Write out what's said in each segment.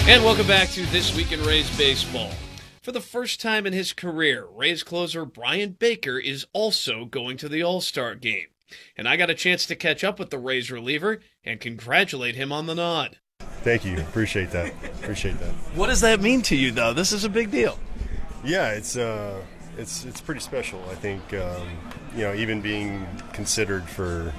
And welcome back to This Week in Rays Baseball. For the first time in his career, Rays closer Brian Baker is also going to the All-Star game. And I got a chance to catch up with the Rays reliever and congratulate him on the nod. Thank you. Appreciate that. What does that mean to you, though? This is a big deal. Yeah, it's pretty special. I think even being considered for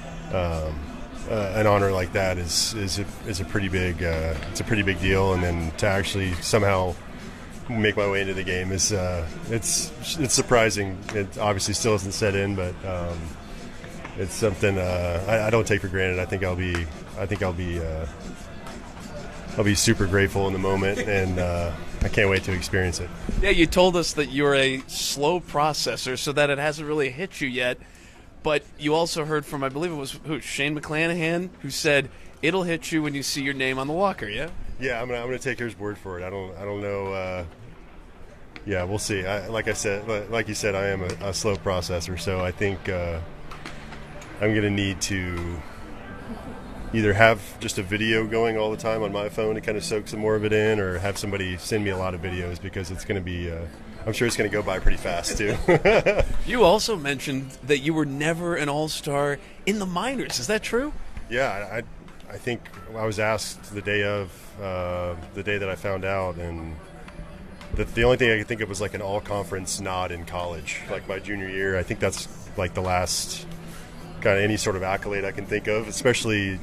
an honor like that is a pretty big it's a pretty big deal, and then to actually somehow make my way into the game is it's surprising. It obviously still hasn't set in, but it's something I don't take for granted. I think I'll be super grateful in the moment, and I can't wait to experience it. Yeah, you told us that you're a slow processor, so that it hasn't really hit you yet. But you also heard from, I believe it was Shane McClanahan, who said it'll hit you when you see your name on the walker. Yeah. Yeah, I'm gonna take his word for it. I don't know. Yeah, we'll see. Like you said, I am a slow processor, so I think I'm gonna need to either have just a video going all the time on my phone to kind of soak some more of it in, or have somebody send me a lot of videos, because it's going to be, I'm sure it's going to go by pretty fast too. You also mentioned that you were never an all-star in the minors. Is that true? Yeah, I think I was asked the day that I found out, and the only thing I could think of was like an all-conference nod in college, like my junior year. I think that's like the last kind of any sort of accolade I can think of, especially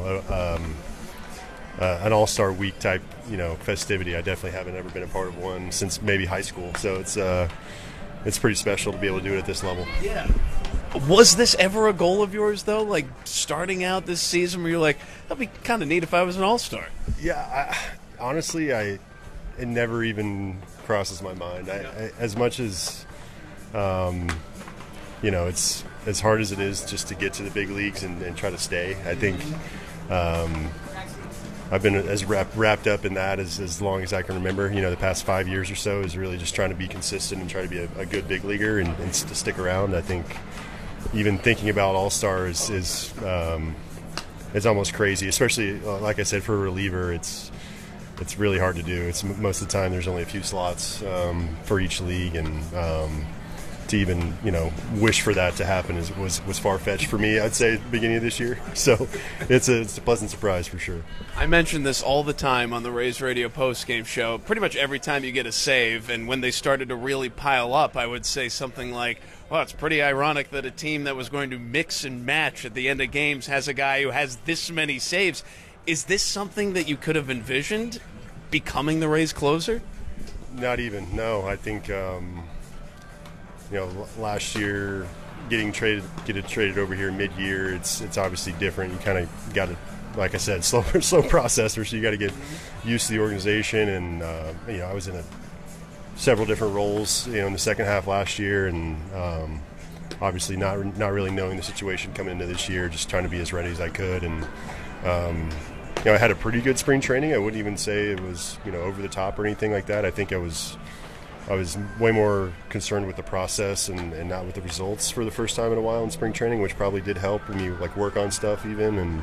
an all-star week type festivity. I definitely haven't ever been a part of one since maybe high school, so it's pretty special to be able to do it at this level. Yeah. Was this ever a goal of yours, though, like starting out this season where you're like, that'd be kind of neat if I was an all-star? Yeah, honestly it never even crosses my mind. As much as it's as hard as it is just to get to the big leagues and try to stay. I think I've been as wrapped up in that as long as I can remember. The past 5 years or so is really just trying to be consistent and try to be a good big leaguer and to stick around. I think even thinking about All-Star is almost crazy, especially like I said, for a reliever. It's really hard to do. It's most of the time there's only a few slots for each league, and to even wish for that to happen was far-fetched for me, I'd say, at the beginning of this year. So it's a pleasant surprise for sure. I mention this all the time on the Rays Radio postgame show, pretty much every time you get a save, and when they started to really pile up, I would say something like, well, it's pretty ironic that a team that was going to mix and match at the end of games has a guy who has this many saves. Is this something that you could have envisioned, becoming the Rays closer? Not even, no. I think last year getting traded over here mid-year, it's obviously different. You kind of got to, like I said, slow processor, so you got to get used to the organization. And I was in several different roles in the second half last year, and obviously not really knowing the situation coming into this year, just trying to be as ready as I could. And I had a pretty good spring training. I wouldn't even say it was over the top or anything like that. I think I was way more concerned with the process and not with the results for the first time in a while in spring training, which probably did help when you work on stuff even. And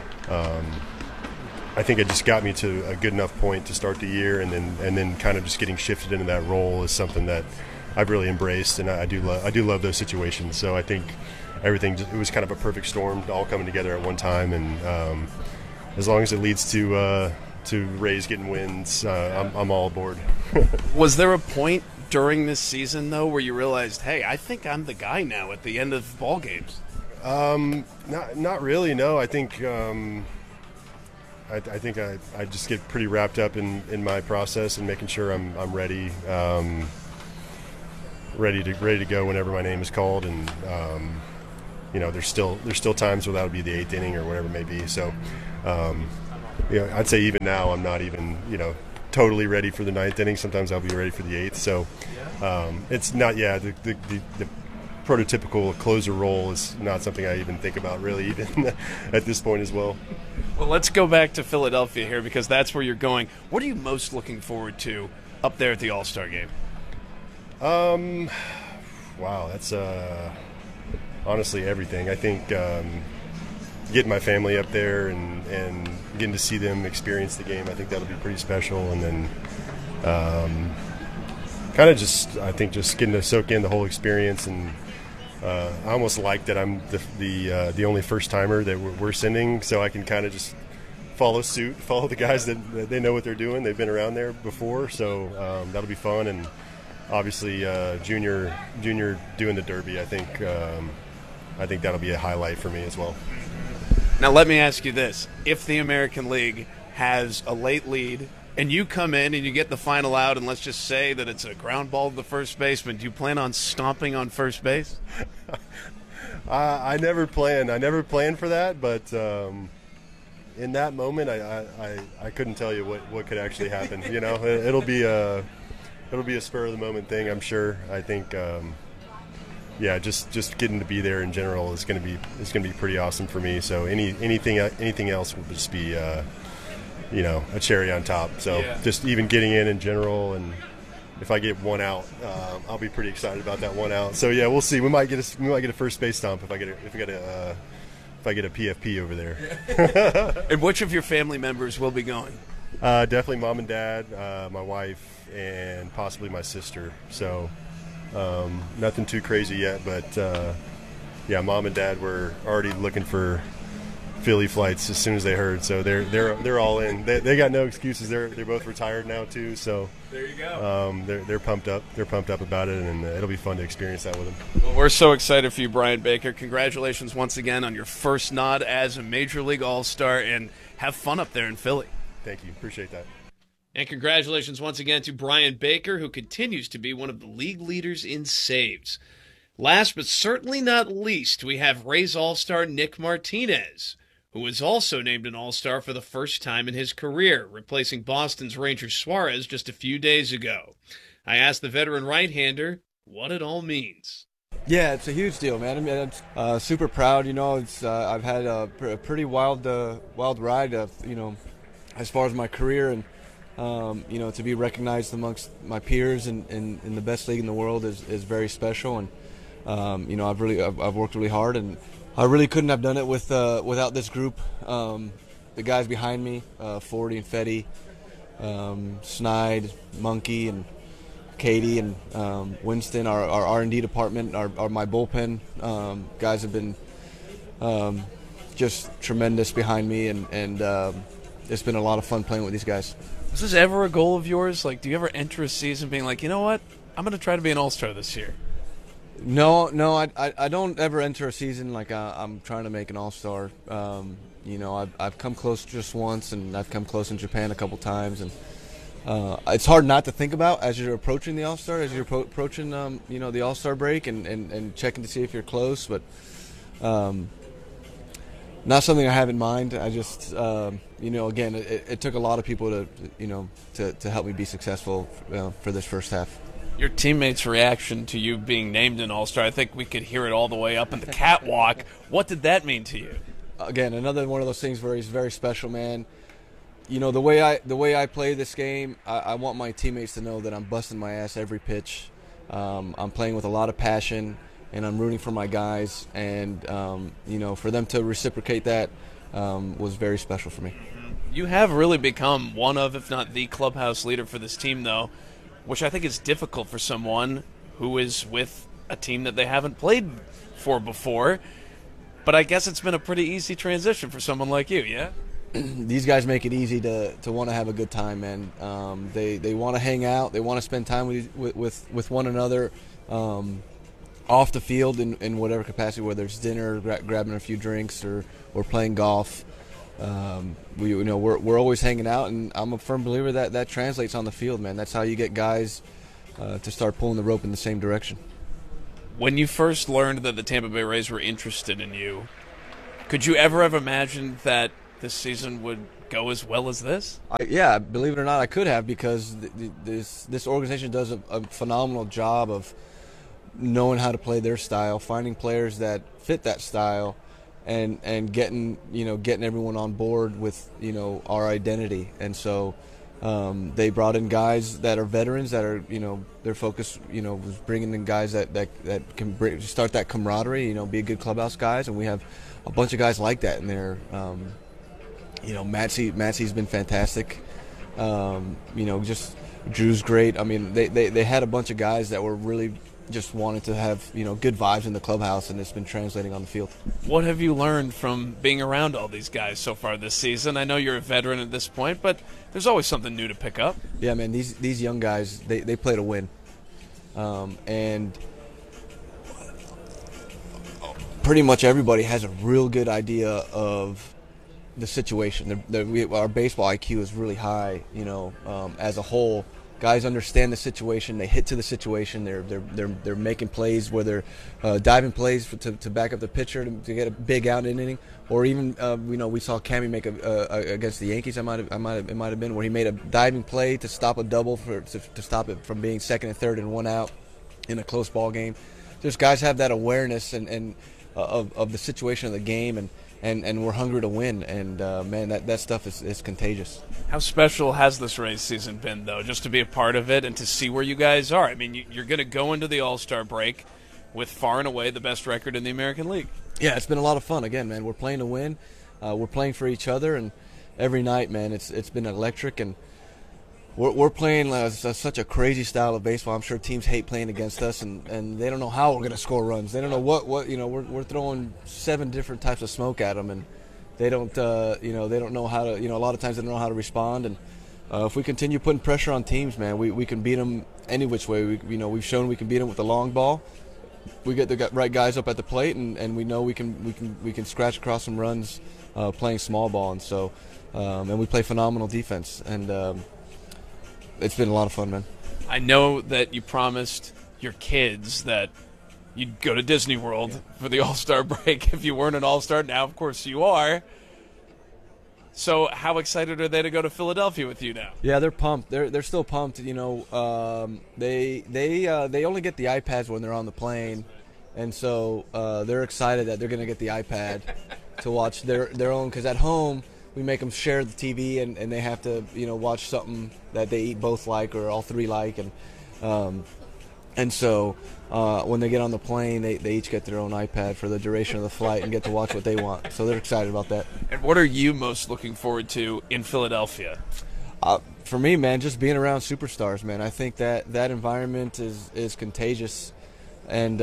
I think it just got me to a good enough point to start the year, and then kind of just getting shifted into that role is something that I've really embraced, and I do love those situations. So I think it was kind of a perfect storm, all coming together at one time, and as long as it leads to Rays getting wins, I'm all aboard. Was there a point during this season, though, where you realized, hey, I think I'm the guy now at the end of ball games? Not really, no. I think I just get pretty wrapped up in my process and making sure I'm ready, ready to go whenever my name is called. And there's still times where that'll be the eighth inning or whatever it may be. So I'd say even now I'm not even totally ready for the ninth inning. Sometimes I'll be ready for the eighth. So it's not the prototypical closer role is not something I even think about really even at this point as well. Well, let's go back to Philadelphia here, because that's where you're going. What are you most looking forward to up there at the All-Star game? Wow, that's honestly everything. I think getting my family up there and getting to see them experience the game, I think that'll be pretty special. And then kind of just, I think, just getting to soak in the whole experience. And I almost like that I'm the only first timer that we're sending, so I can kind of just follow suit, follow the guys that they know what they're doing. They've been around there before, so that'll be fun. And obviously, junior doing the Derby, I think that'll be a highlight for me as well. Now let me ask you this: if the American League has a late lead and you come in and you get the final out, and let's just say that it's a ground ball to the first baseman, do you plan on stomping on first base? I never planned for that, but in that moment, I couldn't tell you what could actually happen. You know, it'll be a spur of the moment thing, I'm sure. I think, just getting to be there in general is going to be pretty awesome for me. So anything else will just be a cherry on top. So just even getting in general, and if I get one out, I'll be pretty excited about that one out. So yeah, we'll see. We might get a first base stomp if I get a PFP over there. And which of your family members will be going? Definitely mom and dad, my wife, and possibly my sister. So nothing too crazy yet, but mom and dad were already looking for Philly flights as soon as they heard. So they're all in. They got no excuses. They're both retired now too. So there you go. They're pumped up. They're pumped up about it, and it'll be fun to experience that with them. Well, we're so excited for you, Brian Baker. Congratulations once again on your first nod as a Major League All-Star, and have fun up there in Philly. Thank you. Appreciate that. And congratulations once again to Brian Baker, who continues to be one of the league leaders in saves. Last but certainly not least, we have Rays All-Star Nick Martinez, who was also named an All-Star for the first time in his career, replacing Boston's Ranger Suarez just a few days ago. I asked the veteran right-hander what it all means. Yeah, it's a huge deal, man. I mean, I'm super proud. You know, I've had a pretty wild ride, as far as my career, and to be recognized amongst my peers in the best league in the world is very special. And I've worked really hard, and I really couldn't have done it without this group. The guys behind me, Forty and Fetty, Snide, Monkey, and Katie, and Winston, our R&D department, my bullpen guys have been just tremendous behind me, and it's been a lot of fun playing with these guys. Was this ever a goal of yours? Like, do you ever enter a season being like, you know what, I'm going to try to be an All-Star this year? No, I don't ever enter a season like I'm trying to make an All-Star. I've come close just once, and I've come close in Japan a couple times, and it's hard not to think about as you're approaching the All-Star, as you're approaching the All-Star break, and checking to see if you're close, but not something I have in mind. I just again, it took a lot of people to help me be successful for this first half. Your teammates' reaction to you being named an All-Star, I think we could hear it all the way up in the catwalk. What did that mean to you? Again, another one of those things where he's very special, man. You know, the way I play this game, I want my teammates to know that I'm busting my ass every pitch. I'm playing with a lot of passion, and I'm rooting for my guys. And, for them to reciprocate that was very special for me. You have really become one of, if not the clubhouse leader for this team, though, which I think is difficult for someone who is with a team that they haven't played for before. But I guess it's been a pretty easy transition for someone like you, yeah? These guys make it easy to want to have a good time, man. They want to hang out. They want to spend time with one another off the field in whatever capacity, whether it's dinner, grabbing a few drinks, or playing golf. We're always hanging out, and I'm a firm believer that translates on the field, man. That's how you get guys to start pulling the rope in the same direction. When you first learned that the Tampa Bay Rays were interested in you, could you ever have imagined that this season would go as well as this? Yeah, believe it or not, I could have, because this organization does a phenomenal job of knowing how to play their style, finding players that fit that style, and getting everyone on board with our identity. And so they brought in guys that are veterans, that are their focus was bringing in guys that can start that camaraderie, be good clubhouse guys, and we have a bunch of guys like that in there. Mattsy's been fantastic. Just Drew's great. I mean, they had a bunch of guys that were really just wanted to have good vibes in the clubhouse, and it's been translating on the field. What have you learned from being around all these guys so far this season? I know you're a veteran at this point, but there's always something new to pick up. Yeah, man, these young guys, they play to win, and pretty much everybody has a real good idea of the situation. Our baseball IQ is really high, as a whole. Guys understand the situation. They hit to the situation. They're making plays where they're diving plays to back up the pitcher to get a big out inning, or even we saw Cammy make against the Yankees. It might have been where he made a diving play to stop a double to stop it from being second and third and one out in a close ball game. Just guys have that awareness and of the situation of the game, and we're hungry to win, and man, that stuff is contagious. How special has this Rays season been, though, just to be a part of it and to see where you guys are? I mean, you're going to go into the All-Star break with far and away the best record in the American League. Yeah, it's been a lot of fun. Again, man, we're playing to win. We're playing for each other, and every night, man, it's been electric, and we're playing such a crazy style of baseball. I'm sure teams hate playing against us, and they don't know how we're going to score runs. They don't know what we're throwing 7 different types of smoke at them, and they don't they don't know how to, a lot of times they don't know how to respond. And if we continue putting pressure on teams, man, we can beat them any which way. We've shown we can beat them with the long ball. We get the right guys up at the plate, and we know we can scratch across some runs playing small ball. And so and we play phenomenal defense, and it's been a lot of fun, man. I know that you promised your kids that you'd go to Disney World for the All-Star break if you weren't an All-Star. Now, of course, you are. So how excited are they to go to Philadelphia with you now? Yeah, they're pumped. They're still pumped. They only get the iPads when they're on the plane, and so they're excited that they're going to get the iPad to watch their own, because at home we make them share the TV, and they have to watch something that they both like or all three like, and so when they get on the plane, they each get their own iPad for the duration of the flight and get to watch what they want. So they're excited about that. And what are you most looking forward to in Philadelphia? For me, man, just being around superstars, man. I think that environment is contagious, and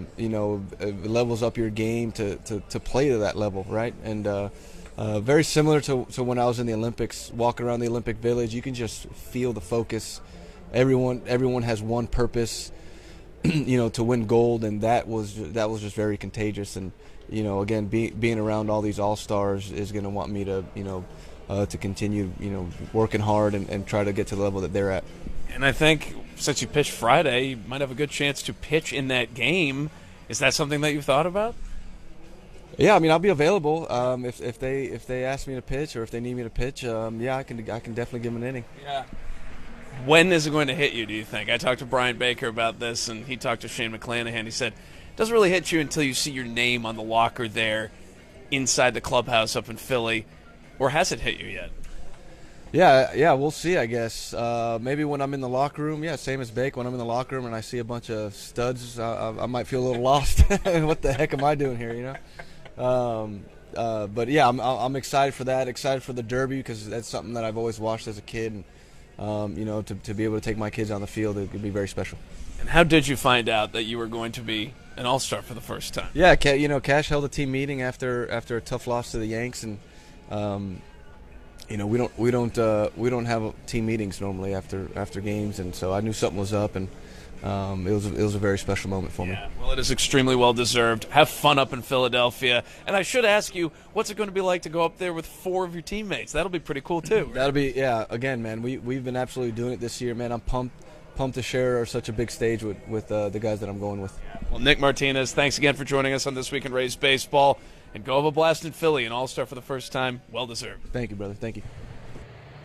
it levels up your game to play to that level, right? And very similar to when I was in the Olympics, walking around the Olympic Village, you can just feel the focus. Everyone has one purpose, to win gold, and that was just very contagious. And again, being around all these all-stars is going to want me to to continue working hard and try to get to the level that they're at. And I think since you pitched Friday, you might have a good chance to pitch in that game. Is that something that you've thought about? Yeah, I mean, I'll be available if they ask me to pitch, or if they need me to pitch. Yeah, I can definitely give them an inning. Yeah. When is it going to hit you, do you think? I talked to Brian Baker about this, and he talked to Shane McClanahan. He said it doesn't really hit you until you see your name on the locker there inside the clubhouse up in Philly. Or has it hit you yet? Yeah, we'll see, I guess. Maybe when I'm in the locker room, same as Bake. When I'm in the locker room and I see a bunch of studs, I might feel a little lost. What the heck am I doing here, But yeah, I'm excited for that. Excited for the Derby, because that's something that I've always watched as a kid, and to be able to take my kids on the field, it could be very special. And how did you find out that you were going to be an All-Star for the first time? Yeah, Cash held a team meeting after a tough loss to the Yanks, and we don't have team meetings normally after games, and so I knew something was up, and it was a very special moment for me. Well, it is extremely well deserved. Have fun up in Philadelphia, and I should ask you, what's it going to be like to go up there with 4 of your teammates? That'll be pretty cool too. Right? That'll be Again, man, we've been absolutely doing it this year, man. I'm pumped to share such a big stage with the guys that I'm going with. Well, Nick Martinez, thanks again for joining us on This Week in Rays Baseball, and go have a blast in Philly, an All-Star for the first time. Well deserved. Thank you, brother. Thank you.